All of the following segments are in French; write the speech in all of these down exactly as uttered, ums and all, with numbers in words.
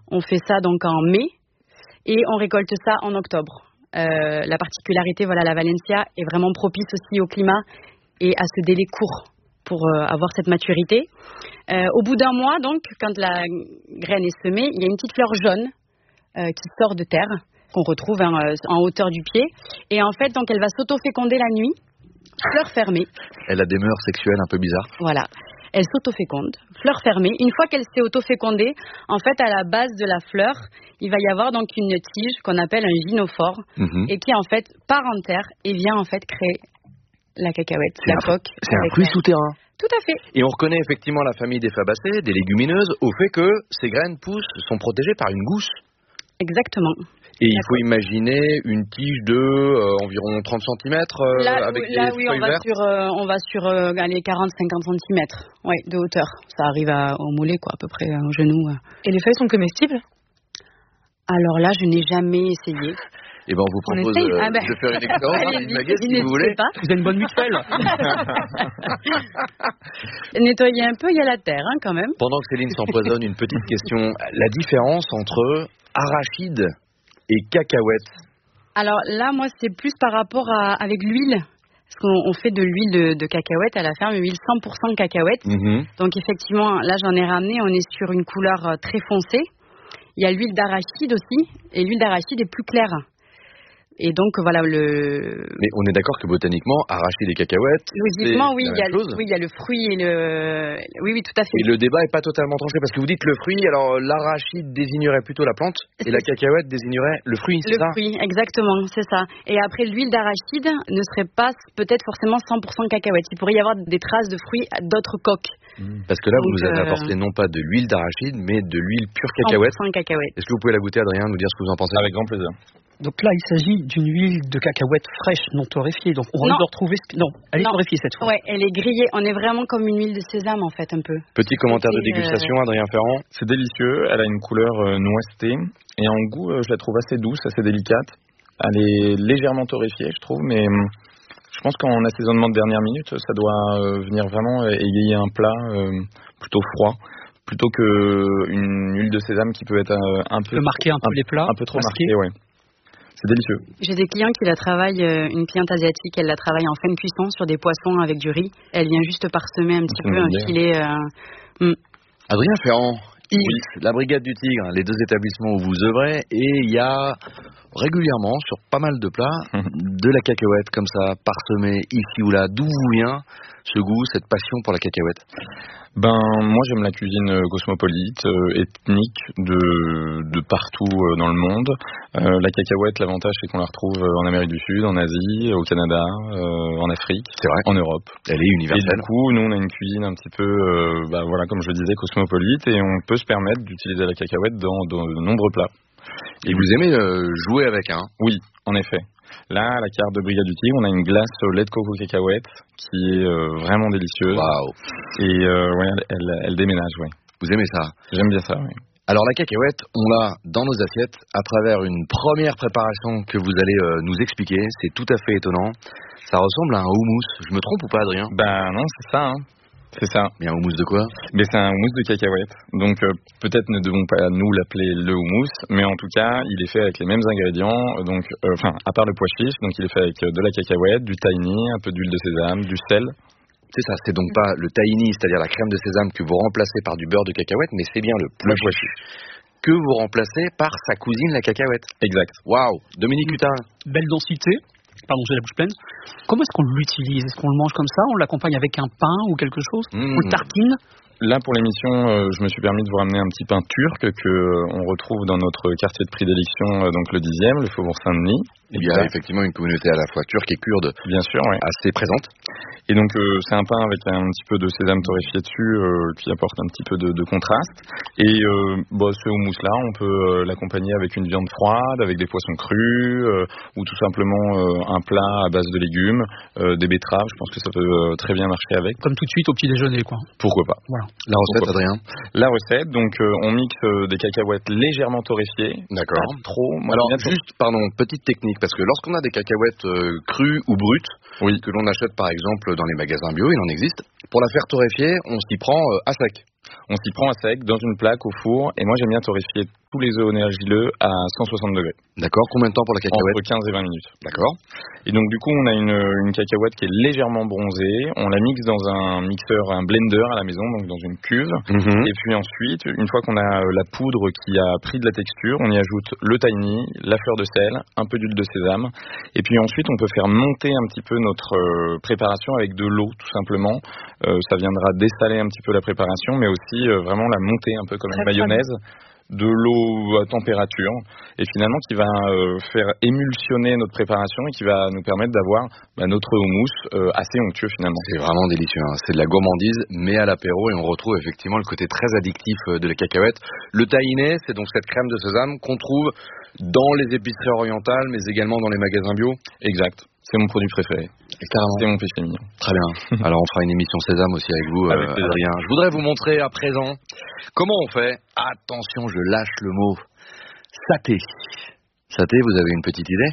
On fait ça donc en mai et on récolte ça en octobre. Euh, la particularité, voilà, la Valencia est vraiment propice aussi au climat et à ce délai court pour euh, avoir cette maturité. Euh, au bout d'un mois, donc, quand la graine est semée, il y a une petite fleur jaune euh, qui sort de terre, qu'on retrouve en, en hauteur du pied. Et en fait, donc, elle va s'auto-féconder la nuit, fleur fermée. Elle a des mœurs sexuelles un peu bizarres. Voilà. Elle s'auto-féconde, fleur fermée. Une fois qu'elle s'est auto-fécondée, en fait, à la base de la fleur, il va y avoir donc une tige qu'on appelle un gynophore mmh. et qui, en fait, part en terre et vient, en fait, créer la cacahuète, c'est la un, coque. C'est un fruit souterrain. Tout à fait. Et on reconnaît effectivement la famille des fabacées, des légumineuses, au fait que ces graines poussent, sont protégées par une gousse. Exactement. Et il faut imaginer une tige de euh, environ trente centimètres euh, là, avec là, des oui, feuilles on va vertes. sur, euh, on va sur euh, allez, quarante à cinquante centimètres ouais, de hauteur. Ça arrive à, au mollet, quoi, à peu près, au genou. Et les feuilles sont comestibles? Alors là, je n'ai jamais essayé. Eh ben, on vous propose on euh, ah ben... de faire une expérience, une maguette, si vous voulez. Pas. Vous avez une bonne mutuelle. Nettoyer un peu, il y a la terre, hein, quand même. Pendant que Céline s'empoisonne, une petite question. La différence entre arachide et cacahuète? Alors là, moi, c'est plus par rapport à avec l'huile. Parce qu'on on fait de l'huile de, de cacahuète à la ferme, huile cent pour cent cacahuète. Mm-hmm. Donc effectivement, là, j'en ai ramené. On est sur une couleur très foncée. Il y a l'huile d'arachide aussi. Et l'huile d'arachide est plus claire. Et donc, voilà, le... Mais on est d'accord que botaniquement, arachide et cacahuète, logiquement, oui, il y a le, oui, il y a le fruit et le... Oui, oui, tout à fait. Et le débat n'est pas totalement tranché, parce que vous dites le fruit, alors l'arachide désignerait plutôt la plante, et la cacahuète désignerait le fruit, c'est le ça? Le fruit, exactement, c'est ça. Et après, l'huile d'arachide ne serait pas peut-être forcément cent pour cent cacahuète. Il pourrait y avoir des traces de fruits d'autres coques. Parce que là, donc, vous nous avez euh... apporté non pas de l'huile d'arachide, mais de l'huile pure cacahuète. cent pour cent cacahuète. Est-ce que vous pouvez la goûter, Adrien, nous dire ce que vous en pensez? Avec grand plaisir. Donc là, il s'agit d'une huile de cacahuète fraîche, non torréfiée. Donc on risque de retrouver... Non, elle est non. torréfiée cette fois. Ouais, elle est grillée. On est vraiment comme une huile de sésame, en fait, un peu. Petit commentaire de dégustation, euh... Adrien Ferrand. C'est délicieux. Elle a une couleur euh, noissetée. Et en goût, euh, je la trouve assez douce, assez délicate. Elle est légèrement torréfiée, je trouve. Mais euh, je pense qu'en assaisonnement de dernière minute, ça doit euh, venir vraiment égayer un plat euh, plutôt froid. Plutôt qu'une huile de sésame qui peut être euh, un peu... peut marquer un peu un, les plats. Un peu trop marqué, ouais. C'est délicieux. J'ai des clients qui la travaillent, une cliente asiatique, elle la travaille en fin de cuisson sur des poissons avec du riz. Elle vient juste parsemer un petit peu un filet. Euh... Mm. Adrien Ferrand, X, oui. La Brigade du Tigre, les deux établissements où vous œuvrez, et il y a régulièrement sur pas mal de plats de la cacahuète comme ça, parsemée ici ou là. D'où vous vient ce goût, cette passion pour la cacahuète? Ben moi j'aime la cuisine cosmopolite, euh, ethnique de de partout euh, dans le monde. Euh, la cacahuète, l'avantage c'est qu'on la retrouve en Amérique du Sud, en Asie, au Canada, euh, en Afrique, c'est vrai, en Europe. Elle est universelle. Et du coup, nous on a une cuisine un petit peu, euh, bah voilà comme je le disais, cosmopolite, et on peut se permettre d'utiliser la cacahuète dans, dans de nombreux plats. Et vous aimez euh, jouer avec, hein? Oui, en effet. Là, à la carte de Brigade du Tigre, on a une glace au lait de coco cacahuète qui est euh, vraiment délicieuse. Waouh! Et euh, ouais, elle, elle, elle déménage, ouais. Vous aimez ça? J'aime bien ça, oui. Alors la cacahuète, on l'a dans nos assiettes à travers une première préparation que vous allez euh, nous expliquer. C'est tout à fait étonnant. Ça ressemble à un houmous. Je me trompe ou pas, Adrien? Ben non, c'est ça, hein. C'est ça. Mais un houmous de quoi? Mais c'est un houmous de cacahuète. Donc euh, peut-être ne devons pas nous l'appeler le houmous, mais en tout cas, il est fait avec les mêmes ingrédients. Donc, enfin, euh, à part le pois chiche, donc il est fait avec de la cacahuète, du tahini, un peu d'huile de sésame, du sel. C'est ça. C'est donc pas le tahini, c'est-à-dire la crème de sésame que vous remplacez par du beurre de cacahuète, mais c'est bien le pois chiche que vous remplacez par sa cousine la cacahuète. Exact. Waouh. Dominique Hutin. Belle densité. Pardon, j'ai la bouche pleine. Comment est-ce qu'on l'utilise? Est-ce qu'on le mange comme ça? On l'accompagne avec un pain ou quelque chose? mmh. On le tartine? Là, pour l'émission, euh, je me suis permis de vous ramener un petit pain turc que euh, on retrouve dans notre quartier de prédilection, euh, donc le dixième, le Faubourg Saint-Denis. Il y a effectivement une communauté à la fois turque et kurde, bien sûr, ouais, assez présente. Et donc euh, c'est un pain avec un petit peu de sésame torréfié dessus euh, qui apporte un petit peu de, de contraste. Et euh, bah, ce houmous-là, on peut euh, l'accompagner avec une viande froide, avec des poissons crus, euh, ou tout simplement euh, un plat à base de légumes, euh, des betteraves. Je pense que ça peut euh, très bien marcher avec. Comme tout de suite au petit déjeuner, quoi. Pourquoi pas. Voilà. La recette, Pourquoi Adrien? La recette, donc euh, on mixe euh, des cacahuètes légèrement torréfiées. D'accord. Pas trop. Moi, Alors juste, pardon, petite technique, parce que lorsqu'on a des cacahuètes euh, crues ou brutes, oui, que l'on achète par exemple dans les magasins bio, il en existe. Pour la faire torréfier, on s'y prend euh, à sec. On s'y prend à sec dans une plaque au four, et moi j'aime bien torréfier tous les oléagineux à cent soixante degrés. D'accord, combien de temps pour la cacahuète? Entre quinze et vingt minutes. D'accord. Et donc du coup, on a une, une cacahuète qui est légèrement bronzée. On la mixe dans un mixeur, un blender à la maison, donc dans une cuve. Mmh. Et puis ensuite, une fois qu'on a la poudre qui a pris de la texture, on y ajoute le tahini, la fleur de sel, un peu d'huile de sésame. Et puis ensuite, on peut faire monter un petit peu notre euh, préparation avec de l'eau, tout simplement. Euh, ça viendra dessaler un petit peu la préparation, mais aussi euh, vraiment la monter un peu comme une mayonnaise. De l'eau à température et finalement qui va euh, faire émulsionner notre préparation et qui va nous permettre d'avoir bah, notre houmous euh, assez onctueux finalement. C'est vraiment délicieux, hein. C'est de la gourmandise mais à l'apéro et on retrouve effectivement le côté très addictif de la cacahuète. Le tahiné, c'est donc cette crème de sésame qu'on trouve dans les épiceries orientales mais également dans les magasins bio. Exact. C'est mon produit préféré. C'est mon péché mignon. Très bien. Alors on fera une émission sésame aussi avec vous, avec euh, Adrien. Je voudrais vous montrer à présent comment on fait. Attention, je lâche le mot. Saté. Saté, vous avez une petite idée?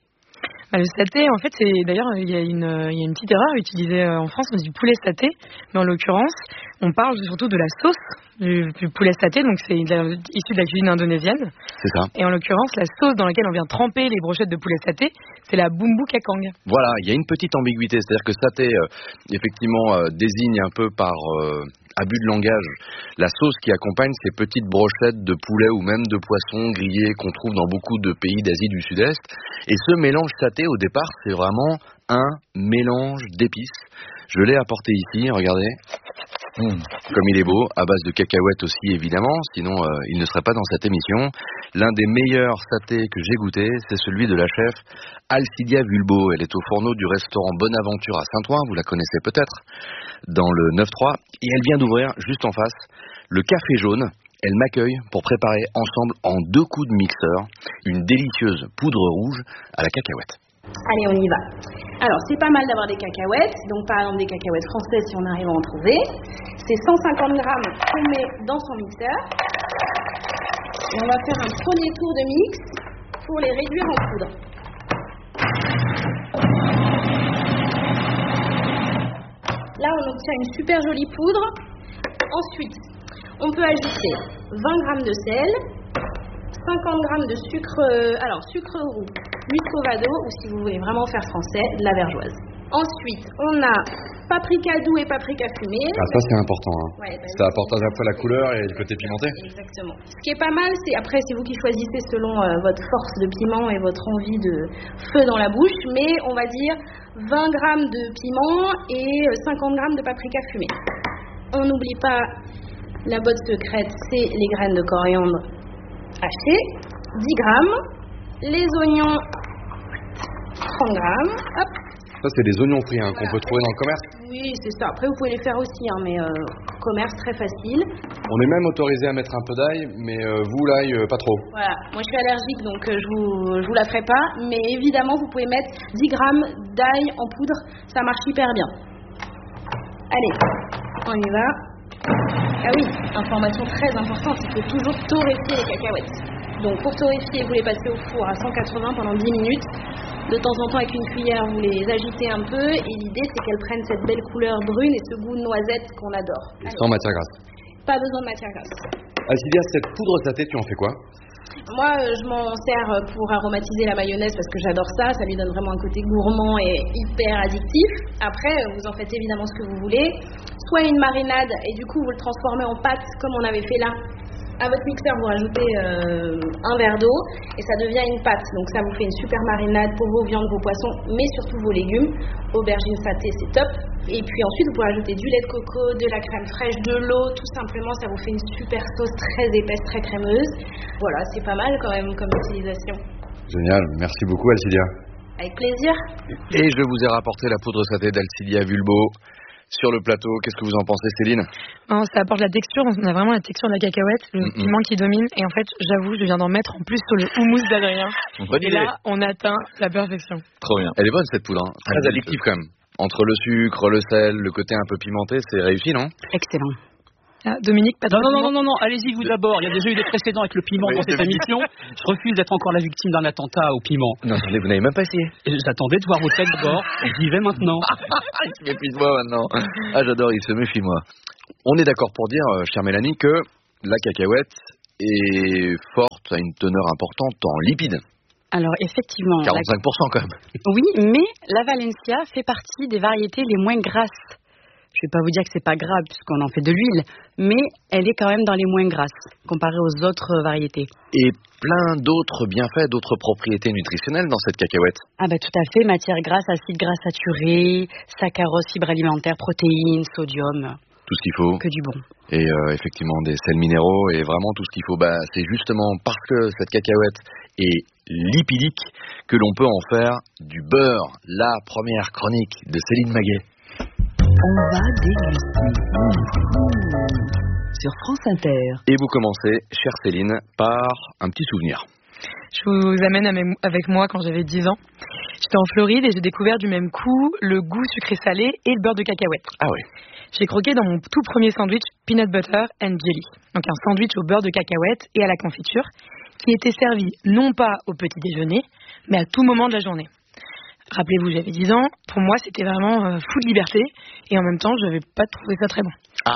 Bah, le saté, en fait, c'est d'ailleurs il y a une il y a une petite erreur utilisée en France, on dit du poulet saté, mais en l'occurrence, on parle surtout de la sauce du, du poulet saté, donc c'est issu de la cuisine indonésienne. C'est ça. Et en l'occurrence, la sauce dans laquelle on vient tremper les brochettes de poulet saté, c'est la bumbu kakang. Voilà, il y a une petite ambiguïté, c'est-à-dire que saté, euh, effectivement, euh, désigne un peu par euh, abus de langage la sauce qui accompagne ces petites brochettes de poulet ou même de poisson grillés qu'on trouve dans beaucoup de pays d'Asie du Sud-Est. Et ce mélange saté, au départ, c'est vraiment un mélange d'épices. Je l'ai apporté ici, regardez. Mmh. Comme il est beau, à base de cacahuètes aussi évidemment, sinon euh, il ne serait pas dans cette émission. L'un des meilleurs satés que j'ai goûté, c'est celui de la chef Alcidia Vulbo. Elle est au fourneau du restaurant Bonaventure à Saint-Ouen, vous la connaissez peut-être, dans le neuf trois. Et elle vient d'ouvrir, juste en face, le Café Jaune. Elle m'accueille pour préparer ensemble en deux coups de mixeur une délicieuse poudre rouge à la cacahuète. Allez, on y va. Alors, c'est pas mal d'avoir des cacahuètes. Donc, par exemple, des cacahuètes françaises si on arrive à en trouver. C'est cent cinquante grammes qu'on met dans son mixeur. Et on va faire un premier tour de mix pour les réduire en poudre. Là, on obtient une super jolie poudre. Ensuite, on peut ajouter vingt grammes de sel, cinquante grammes de sucre, alors sucre roux, muscovado, ou si vous voulez vraiment faire français, de la vergeoise. Ensuite, on a paprika doux et paprika fumé. Ah, ça c'est important, hein. Ouais, bah, ça apporte à la fois la couleur et le côté pimenté. Exactement. Ce qui est pas mal, c'est après c'est vous qui choisissez selon euh, votre force de piment et votre envie de feu dans la bouche, mais on va dire vingt grammes de piment et cinquante grammes de paprika fumé. On n'oublie pas la botte secrète, c'est les graines de coriandre hachées, dix grammes, les oignons trente grammes, hop. Ça, c'est des oignons frits hein, voilà, qu'on peut trouver dans le commerce. Oui, c'est ça. Après, vous pouvez les faire aussi, hein, mais euh, commerce très facile. On est même autorisé à mettre un peu d'ail, mais euh, vous, l'ail, euh, pas trop. Voilà. Moi, je suis allergique, donc euh, je vous, je vous la ferai pas. Mais évidemment, vous pouvez mettre dix grammes d'ail en poudre. Ça marche hyper bien. Allez, on y va. Ah oui, information très importante, il faut toujours torréfier les cacahuètes. Donc, pour torréfier, vous les passez au four à cent quatre-vingts pendant dix minutes. De temps en temps, avec une cuillère, vous les agitez un peu. Et l'idée, c'est qu'elles prennent cette belle couleur brune et ce goût de noisette qu'on adore. Allez. Sans matière grasse. Pas besoin de matière grasse. Alcidia, cette poudre saté, tu en fais quoi? Moi, euh, je m'en sers pour aromatiser la mayonnaise parce que j'adore ça. Ça lui donne vraiment un côté gourmand et hyper addictif. Après, vous en faites évidemment ce que vous voulez. Soit une marinade et du coup, vous le transformez en pâte comme on avait fait là. À votre mixeur, vous rajoutez euh, un verre d'eau et ça devient une pâte. Donc ça vous fait une super marinade pour vos viandes, vos poissons, mais surtout vos légumes. Aubergine saté, c'est top. Et puis ensuite, vous pouvez ajouter du lait de coco, de la crème fraîche, de l'eau. Tout simplement, ça vous fait une super sauce très épaisse, très crémeuse. Voilà, c'est pas mal quand même comme utilisation. Génial, merci beaucoup Alcidia. Avec plaisir. Et je vous ai rapporté la poudre saté d'Alcidia Vulbo. Sur le plateau, qu'est-ce que vous en pensez, Céline? Non, ça apporte la texture, on a vraiment la texture de la cacahuète, le mm-hmm. piment qui domine. Et en fait, j'avoue, je viens d'en mettre en plus sur le houmous d'Adrien. Bonne et idée. là, on atteint la perfection. Trop bien. Elle est bonne cette poudre, hein. Très addictive quand même. Entre le sucre, le sel, le côté un peu pimenté, c'est réussi, non? Excellent. Ah, Dominique, pas de Non, non, non, non, non, non, allez-y vous d'abord. Il y a déjà eu des précédents avec le piment oui, dans cette Dominique. émission. Je refuse d'être encore la victime d'un attentat au piment. Non, attendez, vous n'avez même pas essayé. Et j'attendais de voir vos têtes d'abord. J'y vais maintenant. Il se méfie de moi maintenant. Ah, j'adore, il se méfie de moi. On est d'accord pour dire, euh, chère Mélanie, que la cacahuète est forte, a une teneur importante en lipides. Alors effectivement. quarante-cinq pour cent quand même. Oui, mais la Valencia fait partie des variétés les moins grasses. Je ne vais pas vous dire que c'est pas grave puisqu'on en fait de l'huile, mais elle est quand même dans les moins grasses comparée aux autres variétés. Et plein d'autres bienfaits, d'autres propriétés nutritionnelles dans cette cacahuète. Ah bah tout à fait, matières grasses, acides gras saturés, saccharose, fibres alimentaires, protéines, sodium. Tout ce qu'il faut. Que du bon. Et euh, effectivement des sels minéraux et vraiment tout ce qu'il faut. Bah, c'est justement parce que cette cacahuète est lipidique que l'on peut en faire du beurre. La première chronique de Céline Maguet. On va déguster. Mmh. Sur France Inter. Et vous commencez, chère Céline, par un petit souvenir. Je vous amène avec moi quand j'avais dix ans. J'étais en Floride et j'ai découvert du même coup le goût sucré-salé et le beurre de cacahuète. Ah oui. J'ai croqué dans mon tout premier sandwich peanut butter and jelly. Donc un sandwich au beurre de cacahuète et à la confiture qui était servi non pas au petit déjeuner, mais à tout moment de la journée. Rappelez-vous, j'avais dix ans. Pour moi, c'était vraiment euh, fou de liberté. Et en même temps, je n'avais pas trouvé ça très bon. Ah.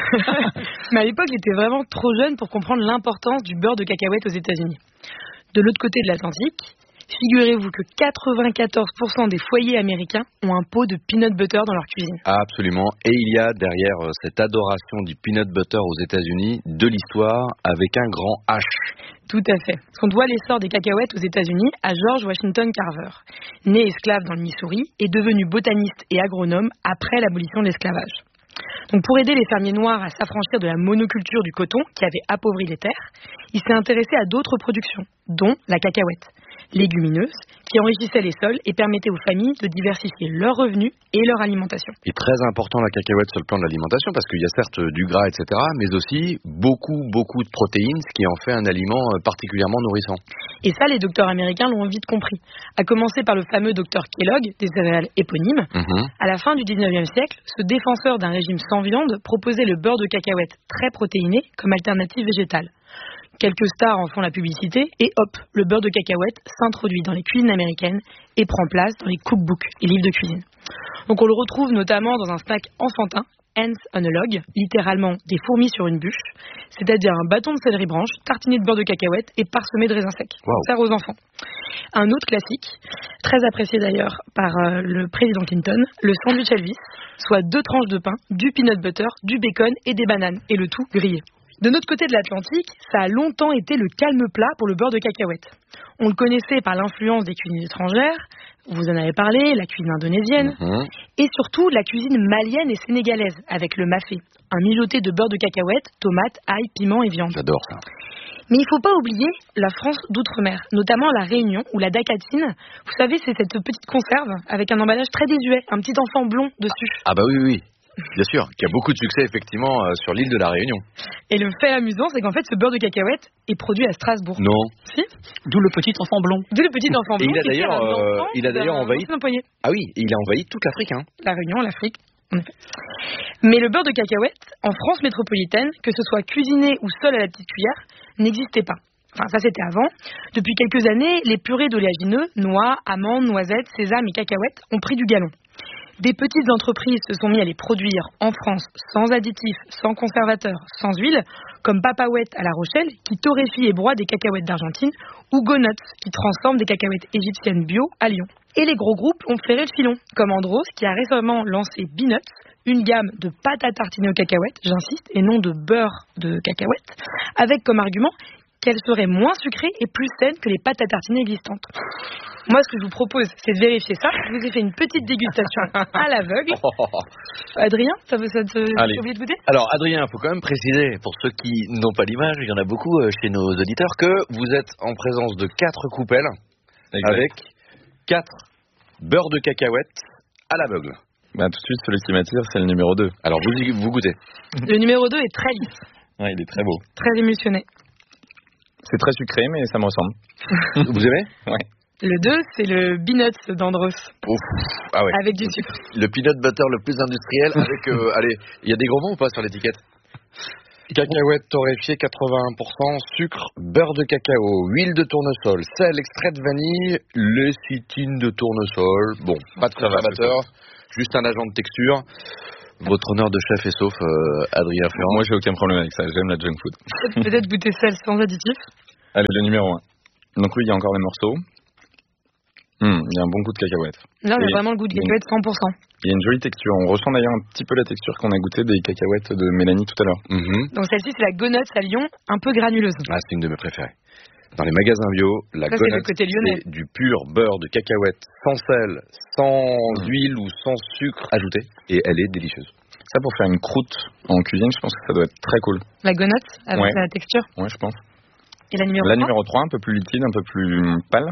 Mais à l'époque, j'étais vraiment trop jeune pour comprendre l'importance du beurre de cacahuète aux États-Unis. De l'autre côté de l'Atlantique, figurez-vous que quatre-vingt-quatorze pour cent des foyers américains ont un pot de peanut butter dans leur cuisine. Absolument. Et il y a derrière cette adoration du peanut butter aux États-Unis de l'histoire avec un grand H. Tout à fait. On doit l'essor des cacahuètes aux États-Unis à George Washington Carver, né esclave dans le Missouri et devenu botaniste et agronome après l'abolition de l'esclavage. Donc pour aider les fermiers noirs à s'affranchir de la monoculture du coton qui avait appauvri les terres, il s'est intéressé à d'autres productions, dont la cacahuète, légumineuse, qui enrichissait les sols et permettait aux familles de diversifier leurs revenus et leur alimentation. Et très important la cacahuète sur le plan de l'alimentation, parce qu'il y a certes du gras, et cetera, mais aussi beaucoup, beaucoup de protéines, ce qui en fait un aliment particulièrement nourrissant. Et ça, les docteurs américains l'ont vite compris. À commencer par le fameux docteur Kellogg, des céréales éponymes. Mmh. À la fin du dix-neuvième siècle, ce défenseur d'un régime sans viande proposait le beurre de cacahuète très protéiné comme alternative végétale. Quelques stars en font la publicité et hop, le beurre de cacahuète s'introduit dans les cuisines américaines et prend place dans les cookbooks et livres de cuisine. Donc on le retrouve notamment dans un snack enfantin, Ants on a log, littéralement des fourmis sur une bûche, c'est-à-dire un bâton de céleri branche tartiné de beurre de cacahuète et parsemé de raisins secs. Wow. On sert aux enfants. Un autre classique, très apprécié d'ailleurs par euh, le président Clinton, le sandwich Elvis, soit deux tranches de pain, du peanut butter, du bacon et des bananes, et le tout grillé. De notre côté de l'Atlantique, ça a longtemps été le calme plat pour le beurre de cacahuète. On le connaissait par l'influence des cuisines étrangères, vous en avez parlé, la cuisine indonésienne, mmh. et surtout la cuisine malienne et sénégalaise, avec le mafé, un mijoté de beurre de cacahuète, tomates, ail, piment et viande. J'adore ça. Mais il ne faut pas oublier la France d'outre-mer, notamment la Réunion, où la dacatine, vous savez, c'est cette petite conserve avec un emballage très désuet, un petit enfant blond dessus. Ah, ah bah oui, oui, oui. Bien sûr, qui a beaucoup de succès effectivement euh, sur l'île de la Réunion. Et le fait amusant, c'est qu'en fait, ce beurre de cacahuète est produit à Strasbourg. Non. Si. D'où le petit enfant blond. D'où le petit enfant blond. Et il a d'ailleurs, euh, il a d'ailleurs envahi. Ah oui, il a envahi toute l'Afrique. Hein. La Réunion, l'Afrique. En effet. Mais le beurre de cacahuète, en France métropolitaine, que ce soit cuisiné ou seul à la petite cuillère, n'existait pas. Enfin, ça c'était avant. Depuis quelques années, les purées d'oléagineux, noix, amandes, noisettes, sésame et cacahuètes ont pris du galon. Des petites entreprises se sont mis à les produire en France sans additifs, sans conservateurs, sans huile, comme Papawet à La Rochelle, qui torréfie et broie des cacahuètes d'Argentine, ou Go Nuts, qui transforme des cacahuètes égyptiennes bio à Lyon. Et les gros groupes ont flairé le filon, comme Andros, qui a récemment lancé B-Nuts, une gamme de pâtes à tartiner aux cacahuètes, j'insiste, et non de beurre de cacahuètes, avec comme argument qu'elle serait moins sucrée et plus saine que les pâtes à tartiner existantes. Moi, ce que je vous propose, c'est de vérifier ça. Je vous ai fait une petite dégustation à l'aveugle. Adrien, ça veut ça te oublié de goûter ? Alors, Adrien, il faut quand même préciser, pour ceux qui n'ont pas l'image, il y en a beaucoup chez nos auditeurs, que vous êtes en présence de quatre coupelles exact. Avec quatre beurres de cacahuètes à l'aveugle. Bah, tout de suite, celui qui m'attire, c'est le numéro deux. Alors, vous, vous goûtez. Le numéro deux est très lisse. Ouais, il est très beau. Très émulsionné. C'est très sucré, mais ça me ressemble. Vous aimez ? Ouais. Le deux, c'est le B-Nuts d'Andros. Ouf. Ah ouais. Avec du sucre. Le peanut butter le plus industriel avec... Euh, allez, il y a des gros mots ou pas sur l'étiquette ? Cacahuètes torréfiées quatre-vingt-un pour cent, sucre, beurre de cacao, huile de tournesol, sel, extrait de vanille, lécithine de tournesol. Bon, pas de conservateur, juste un agent de texture. Votre honneur de chef est sauf, euh, Adrien Ferrand. Moi, j'ai aucun problème avec ça. J'aime la junk food. Peut-être goûter celle sans additif. Allez, le numéro un. Donc oui, il y a encore des morceaux. Mmh, il y a un bon goût de cacahuète. Là, on a Et vraiment le goût de cacahuète cent pour cent. Il y a une jolie texture. On ressent d'ailleurs un petit peu la texture qu'on a goûté des cacahuètes de Mélanie tout à l'heure. Mm-hmm. Donc celle-ci, c'est la Gonuts à Lyon, un peu granuleuse. Ah, c'est une de mes préférées. Dans les magasins bio, la Ça, c'est le Gonuts, côté lyonnais. c'est du pur beurre de cacahuète, sans sel, sans Mmh. huile ou sans sucre ajouté, et elle est délicieuse. Ça, pour faire une croûte en cuisine, je pense que ça doit être très cool. La Gonuts, avec Ouais. la texture. Ouais, je pense. Et la numéro La trois numéro trois, un peu plus liquide, un peu plus pâle.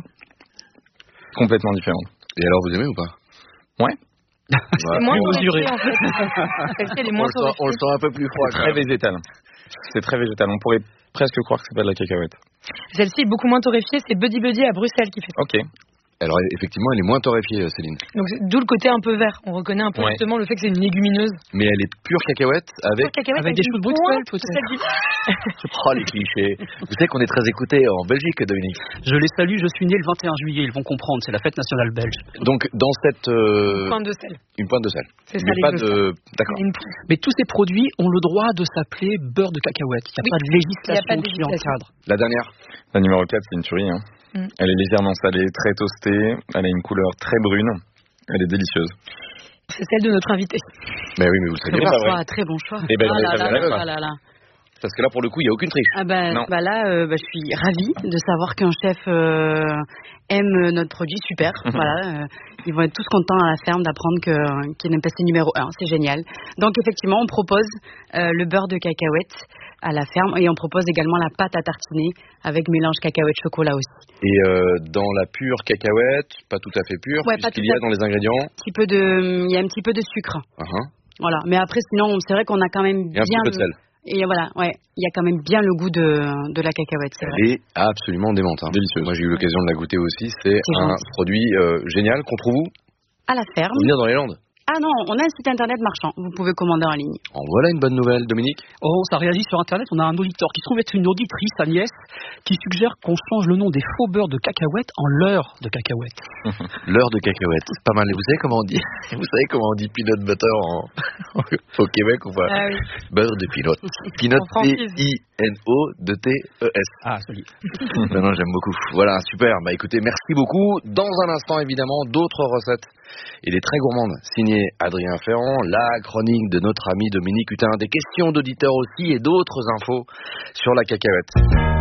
Complètement différente. Et alors, vous aimez ou pas? Ouais. C'est moins plus torréfié, mesuré. en fait. Celle-ci, elle est on, moins le sent, on le torréfiée. sent un peu plus froid. C'est très végétal. C'est très végétal. On pourrait presque croire que c'est pas de la cacahuète. Celle-ci est beaucoup moins torréfiée, c'est Buddy Buddy à Bruxelles qui fait ça. Ok. Alors, effectivement, elle est moins torréfiée, Céline. Donc c'est- d'où le côté un peu vert. On reconnaît un peu Ouais. justement le fait que c'est une légumineuse. Mais elle est pure cacahuète avec... Pure cacahuète avec des une choux de pointe Bruxelles, peut-être. de sel du- Oh, les clichés. Vous savez qu'on est très écoutés en Belgique, Dominique. Je les salue, je suis né le vingt et un juillet, ils vont comprendre, c'est la fête nationale belge. Donc, dans cette... euh, Pointe de sel. Une pointe de sel. C'est ça, Mais les pas deux de... D'accord. Une pointe. Mais tous ces produits ont le droit de s'appeler beurre de cacahuète. Il n'y a Oui. pas de Il y a législation pas de qui législation. encadre. La dernière. La numéro quatre, c'est une tuerie. Hein. Mm. Elle est légèrement salée, très toastée. Elle a une couleur très brune. Elle est délicieuse. C'est celle de notre invité. Mais oui, mais vous le Très savez bon pas. choix, très bon choix. Eh ben, Ah j'avais là pas là la là même. là là. Parce que là, pour le coup, il n'y a aucune triche. Ah bah, Non. bah là, euh, bah, je suis ravie de savoir qu'un chef euh, aime notre produit, super. Voilà, euh, ils vont être tous contents à la ferme d'apprendre que qu'il est passé numéro un, c'est génial. Donc effectivement, on propose euh, le beurre de cacahuète à la ferme et on propose également la pâte à tartiner avec mélange cacahuète chocolat aussi. Et euh, dans la pure cacahuète, pas tout à fait pure, Ouais, pas puisqu'il tout y a à dans les ingrédients. Un petit peu de, il y a un petit peu de sucre. Uh-huh. Voilà, mais après sinon, c'est vrai qu'on a quand même Et un bien petit peu de le- sel. et voilà, ouais, il y a quand même bien le goût de de la cacahuète, c'est vrai. Elle est absolument démente. Hein. Délicieuse. Moi, j'ai eu l'occasion de la goûter aussi. C'est C'est un gentil. produit euh, génial qu'on trouve où? À la ferme. Pour venir dans les Landes. Ah non, on a un site internet marchand. Vous pouvez commander en ligne. En voilà une bonne nouvelle, Dominique. Oh, ça réagit sur Internet, on a un auditeur qui se trouve être une auditrice, Agnès, qui suggère qu'on change le nom des faux beurres de cacahuète en leurre de cacahuète. L'heure de cacahuète. C'est pas mal. Et vous savez comment on dit? Vous savez comment on dit peanut butter en... au Québec ou pas? Ah oui. Beurre de peanut. Peanut, En franchise. P I N O de T E S. Ah, solide. Non, non, j'aime beaucoup. Voilà, super. Bah écoutez, merci beaucoup. Dans un instant, évidemment, d'autres recettes. Et des très gourmandes, signé Adrien Ferrand, la chronique de notre ami Dominique Hutin, des questions d'auditeurs aussi et d'autres infos sur la cacahuète.